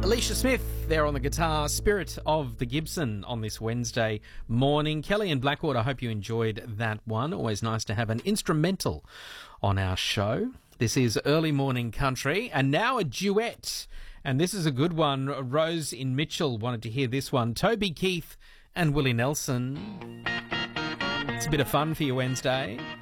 Alicia Smith there on the guitar, Spirit of the Gibson on this Wednesday morning. Kelly and Blackwater, I hope you enjoyed that one. Always nice to have an instrumental on our show. This is Early Morning Country, and now a duet. And this is a good one. Rose in Mitchell wanted to hear this one. Toby Keith and Willie Nelson. It's a bit of fun for your Wednesday.